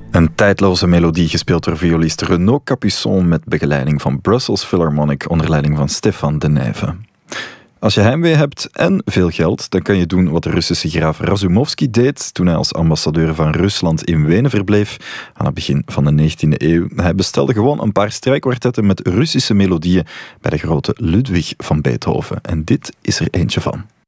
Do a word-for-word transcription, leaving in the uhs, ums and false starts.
Een tijdloze melodie gespeeld door violist Renaud Capuçon met begeleiding van Brussels Philharmonic onder leiding van Stefan de Nijve. Als je heimwee hebt en veel geld, dan kan je doen wat de Russische graaf Razumovsky deed toen hij als ambassadeur van Rusland in Wenen verbleef aan het begin van de negentiende eeuw. Hij bestelde gewoon een paar strijkkwartetten met Russische melodieën bij de grote Ludwig van Beethoven. En dit is er eentje van.